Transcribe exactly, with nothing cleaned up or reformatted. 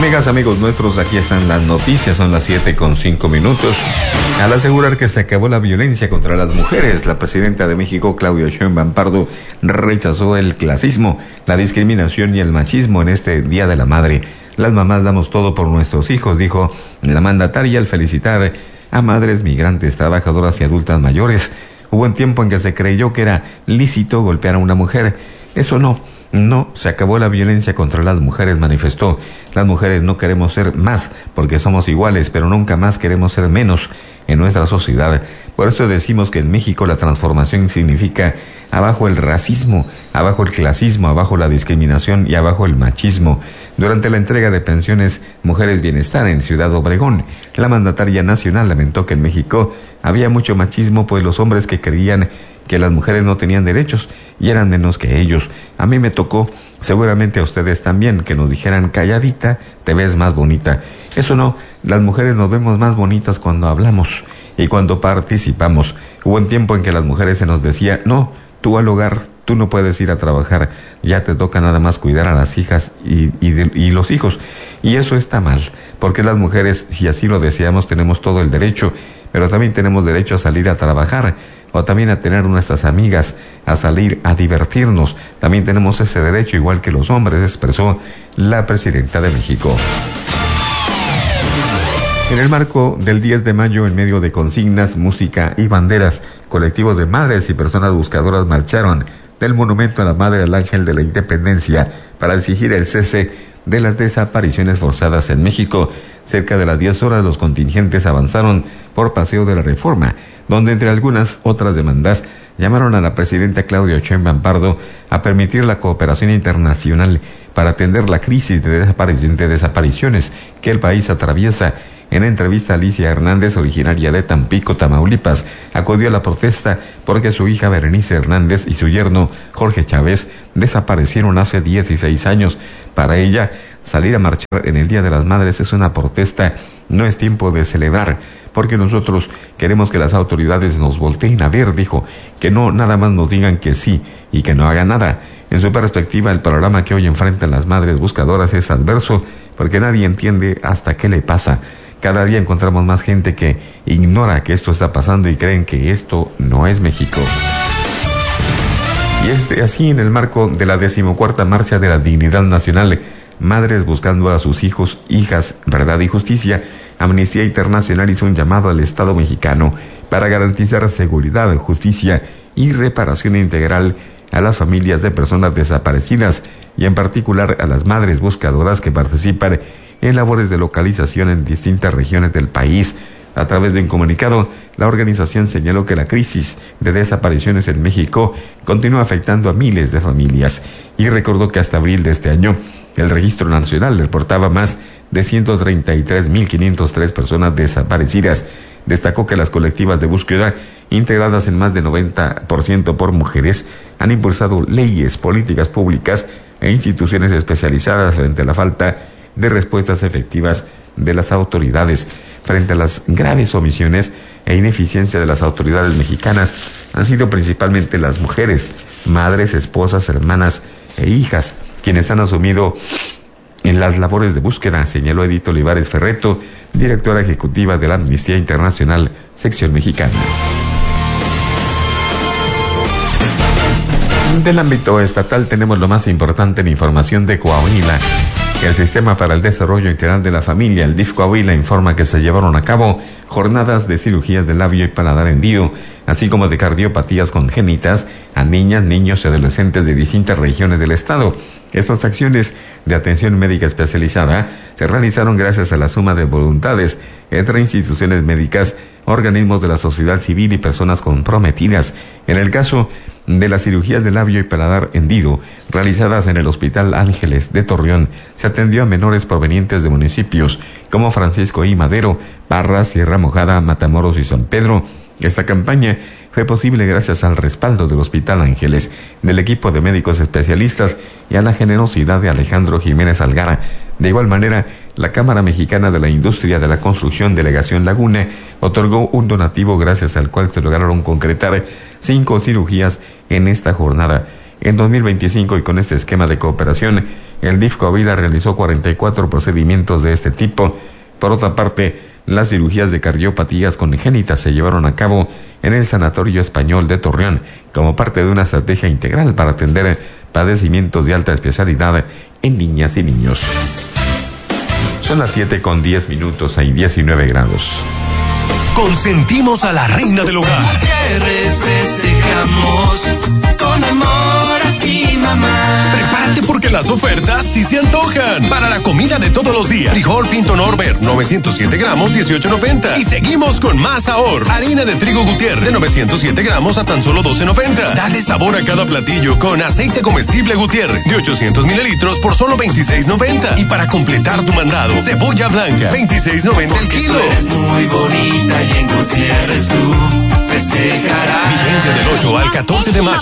Amigas, amigos nuestros, aquí están las noticias, son las siete con cinco minutos. Al asegurar que se acabó la violencia contra las mujeres, la presidenta de México, Claudia Sheinbaum Pardo, rechazó el clasismo, la discriminación y el machismo en este Día de la Madre. Las mamás damos todo por nuestros hijos, dijo la mandataria al felicitar a madres migrantes, trabajadoras y adultas mayores. Hubo un tiempo en que se creyó que era lícito golpear a una mujer. Eso no. No, se acabó la violencia contra las mujeres, manifestó. Las mujeres no queremos ser más, porque somos iguales, pero nunca más queremos ser menos en nuestra sociedad. Por eso decimos que en México la transformación significa abajo el racismo, abajo el clasismo, abajo la discriminación y abajo el machismo. Durante la entrega de pensiones Mujeres Bienestar en Ciudad Obregón, la mandataria nacional lamentó que en México había mucho machismo, pues los hombres que creían que las mujeres no tenían derechos y eran menos que ellos. A mí me tocó, seguramente a ustedes también, que nos dijeran: calladita, te ves más bonita. Eso no, las mujeres nos vemos más bonitas cuando hablamos y cuando participamos. Hubo un tiempo en que las mujeres se nos decía: no, tú al hogar, tú no puedes ir a trabajar, ya te toca nada más cuidar a las hijas y, y, de, y los hijos. Y eso está mal, porque las mujeres, si así lo deseamos, tenemos todo el derecho, pero también tenemos derecho a salir a trabajar, o también a tener nuestras amigas, a salir a divertirnos. También tenemos ese derecho, igual que los hombres, expresó la presidenta de México. En el marco del diez de mayo, en medio de consignas, música y banderas, colectivos de madres y personas buscadoras marcharon del Monumento a la Madre al Ángel de la Independencia para exigir el cese de las desapariciones forzadas en México. Cerca de las diez horas, los contingentes avanzaron por Paseo de la Reforma, donde entre algunas otras demandas llamaron a la presidenta Claudia Sheinbaum Pardo a permitir la cooperación internacional para atender la crisis de, desaparición, de desapariciones que el país atraviesa. En entrevista, Alicia Hernández, originaria de Tampico, Tamaulipas, acudió a la protesta porque su hija Berenice Hernández y su yerno Jorge Chávez desaparecieron hace dieciséis años. Para ella, salir a marchar en el Día de las Madres es una protesta, no es tiempo de celebrar, porque nosotros queremos que las autoridades nos volteen a ver, dijo, que no nada más nos digan que sí y que no hagan nada. En su perspectiva, el panorama que hoy enfrentan las madres buscadoras es adverso, porque nadie entiende hasta qué le pasa. Cada día encontramos más gente que ignora que esto está pasando y creen que esto no es México. Y este, así, en el marco de la decimocuarta Marcha de la Dignidad Nacional, Madres buscando a sus hijos, hijas, verdad y justicia, Amnistía Internacional hizo un llamado al Estado mexicano para garantizar seguridad, justicia y reparación integral a las familias de personas desaparecidas y en particular a las madres buscadoras que participan en labores de localización en distintas regiones del país. A través de un comunicado, la organización señaló que la crisis de desapariciones en México continúa afectando a miles de familias y recordó que hasta abril de este año el Registro Nacional reportaba más de ciento treinta y tres mil quinientas tres personas desaparecidas. Destacó que las colectivas de búsqueda, integradas en más de noventa por ciento por mujeres, han impulsado leyes, políticas públicas e instituciones especializadas frente a la falta de respuestas efectivas de las autoridades. Frente a las graves omisiones e ineficiencia de las autoridades mexicanas, han sido principalmente las mujeres, madres, esposas, hermanas e hijas, quienes han asumido en las labores de búsqueda, señaló Edith Olivares Ferreto, directora ejecutiva de la Amnistía Internacional, sección mexicana. Del ámbito estatal tenemos lo más importante en información de Coahuila. El Sistema para el Desarrollo Integral de la Familia, el D I F Coahuila, informa que se llevaron a cabo jornadas de cirugías de labio y paladar hendido, así como de cardiopatías congénitas a niñas, niños y adolescentes de distintas regiones del estado. Estas acciones de atención médica especializada se realizaron gracias a la suma de voluntades entre instituciones médicas, organismos de la sociedad civil y personas comprometidas. En el caso de las cirugías de labio y paladar hendido realizadas en el Hospital Ángeles de Torreón, se atendió a menores provenientes de municipios como Francisco I. Madero, Parras, Sierra Mojada, Matamoros y San Pedro. Esta campaña fue posible gracias al respaldo del Hospital Ángeles, del equipo de médicos especialistas y a la generosidad de Alejandro Jiménez Algara. De igual manera, la Cámara Mexicana de la Industria de la Construcción Delegación Laguna otorgó un donativo gracias al cual se lograron concretar cinco cirugías en esta jornada. En dos mil veinticinco, y con este esquema de cooperación, El D I F Coahuila realizó cuarenta y cuatro procedimientos de este tipo. Por otra parte, las cirugías de cardiopatías congénitas se llevaron a cabo en el Sanatorio Español de Torreón como parte de una estrategia integral para atender padecimientos de alta especialidad en niñas y niños. Son las siete con diez minutos, hay diecinueve grados. Consentimos a la reina del hogar. Gutiérrez festejamos con amor a ti, mamá. Prepárate porque las ofertas sí se antojan. Para la comida de todos los días. Frijol Pinto Norbert, novecientos siete gramos, dieciocho noventa. Y seguimos con más ahorro. Harina de trigo Gutiérrez, de novecientos siete gramos a tan solo doce noventa. Dale sabor a cada platillo con aceite comestible Gutiérrez, de ochocientos mililitros por solo veintiséis noventa. Y para completar tu mandado, cebolla blanca, veintiséis noventa el kilo. Tú eres muy bonita y en Gutiérrez tú festejarás. Vigencia del ocho al catorce de mayo.